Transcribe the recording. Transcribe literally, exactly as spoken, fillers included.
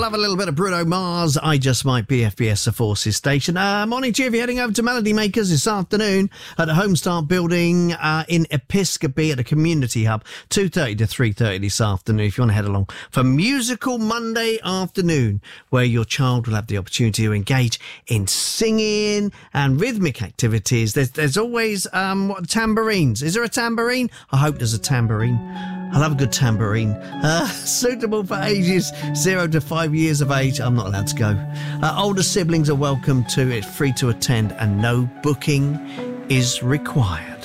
love a little bit of Bruno Mars. I Just Might Be F B S, the Forces station. Uh, morning to you if you're heading over to Melody Makers this afternoon at the Homestart building uh, in Episcopi at the Community Hub, two thirty to three thirty this afternoon if you want to head along for Musical Monday afternoon, where your child will have the opportunity to engage in singing and rhythmic activities. There's, there's always um, what, tambourines. Is there a tambourine? I hope there's a tambourine. I love a good tambourine. Uh, suitable for ages zero to five years of age. I'm not allowed to go. Uh, older siblings are welcome to it, free to attend, and no booking is required.